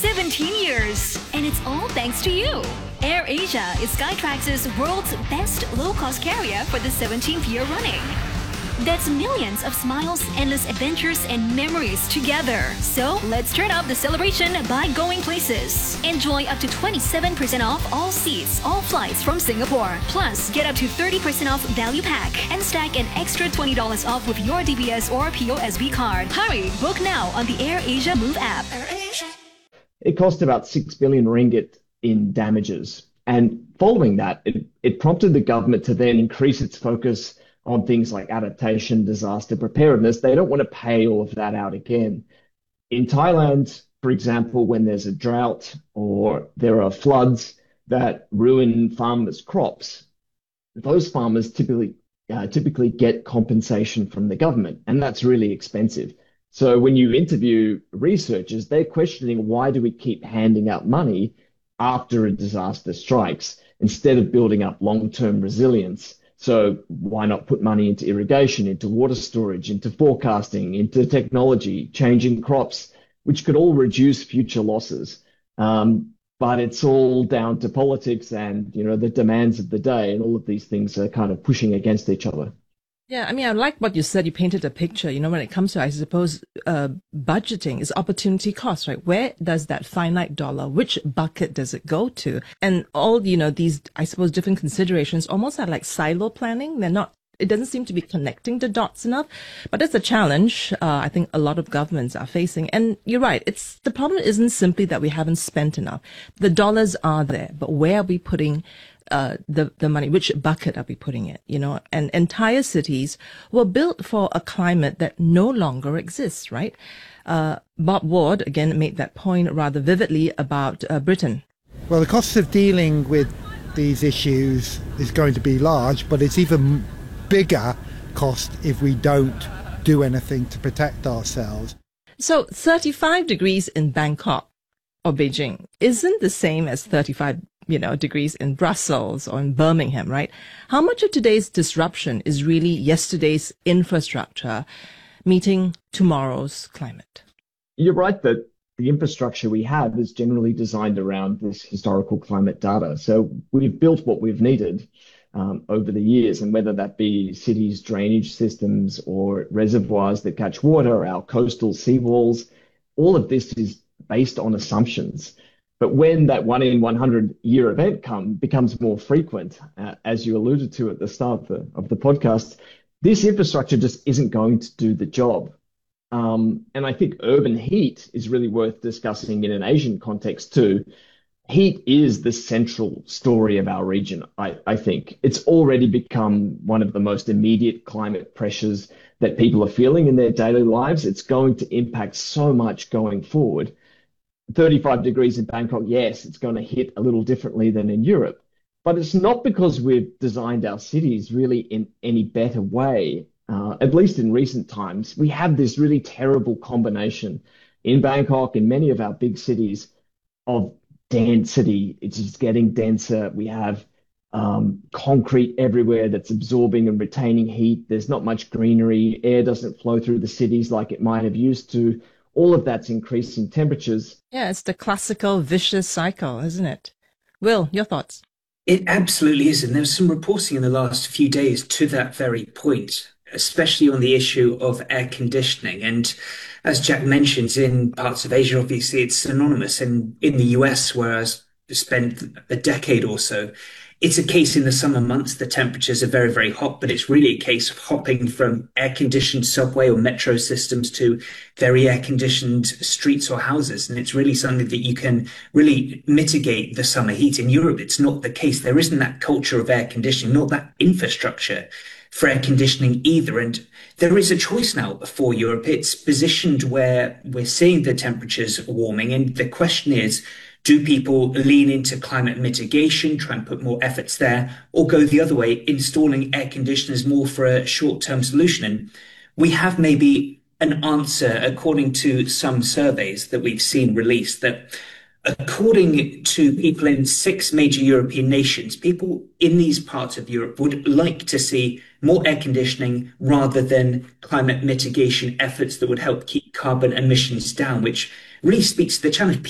17 years. And it's all thanks to you. AirAsia is Skytrax' world's best low-cost carrier for the 17th year running. That's millions of smiles, endless adventures, and memories together. So let's turn up the celebration by going places. Enjoy up to 27% off all seats, all flights from Singapore. Plus, get up to 30% off value pack and stack an extra $20 off with your DBS or POSB card. Hurry, book now on the AirAsia Move app. It cost about 6 billion ringgit in damages. And following that, it prompted the government to then increase its focus on things like adaptation, disaster preparedness. They don't want to pay all of that out again. In Thailand, for example, when there's a drought or there are floods that ruin farmers' crops, those farmers typically get compensation from the government, and that's really expensive. So when you interview researchers, they're questioning, why do we keep handing out money after a disaster strikes instead of building up long-term resilience? So why not put money into irrigation, into water storage, into forecasting, into technology, changing crops, which could all reduce future losses. But it's all down to politics and, the demands of the day, and all of these things are kind of pushing against each other. Yeah, I mean, I like what you said. You painted a picture, when it comes to, I suppose, budgeting is opportunity cost, right? Where does that finite dollar, which bucket does it go to? And all, these, I suppose, different considerations almost are like silo planning. It doesn't seem to be connecting the dots enough, but that's a challenge I think a lot of governments are facing. And you're right. The problem isn't simply that we haven't spent enough. The dollars are there, but where are we putting the money? Which bucket are we putting it? And entire cities were built for a climate that no longer exists, right? Bob Ward, again, made that point rather vividly about Britain. Well, the cost of dealing with these issues is going to be large, but it's even bigger cost if we don't do anything to protect ourselves. So 35 degrees in Bangkok or Beijing isn't the same as 35 degrees in Brussels or in Birmingham, right? How much of today's disruption is really yesterday's infrastructure meeting tomorrow's climate? You're right that the infrastructure we have is generally designed around this historical climate data. So we've built what we've needed over the years, and whether that be cities' drainage systems or reservoirs that catch water, our coastal seawalls, all of this is based on assumptions. But when that 1 in 100 year event becomes more frequent, as you alluded to at the start of the podcast, this infrastructure just isn't going to do the job. And I think urban heat is really worth discussing in an Asian context too. Heat is the central story of our region, I think. It's already become one of the most immediate climate pressures that people are feeling in their daily lives. It's going to impact so much going forward. 35 degrees in Bangkok, yes, it's going to hit a little differently than in Europe. But it's not because we've designed our cities really in any better way. At least in recent times, we have this really terrible combination in Bangkok, in many of our big cities, of density. It's just getting denser. We have concrete everywhere that's absorbing and retaining heat. There's not much greenery. Air doesn't flow through the cities like it might have used to. All of that's increasing temperatures. Yeah, it's the classical vicious cycle, isn't it? Will, your thoughts? It absolutely is. And there's some reporting in the last few days to that very point, especially on the issue of air conditioning. And as Jack mentions, in parts of Asia, obviously it's synonymous. And in the US, where I spent a decade or so, it's a case in the summer months, the temperatures are very, very hot, but it's really a case of hopping from air-conditioned subway or metro systems to very air-conditioned streets or houses. And it's really something that you can really mitigate the summer heat. In Europe, it's not the case. There isn't that culture of air conditioning, not that infrastructure for air conditioning either. And there is a choice now for Europe. It's positioned where we're seeing the temperatures warming. And the question is, do people lean into climate mitigation, try and put more efforts there, or go the other way, installing air conditioners more for a short-term solution? And we have maybe an answer, according to some surveys that we've seen released, that according to people in 6 major European nations, people in these parts of Europe would like to see more air conditioning rather than climate mitigation efforts that would help keep carbon emissions down, which really speaks to the challenge.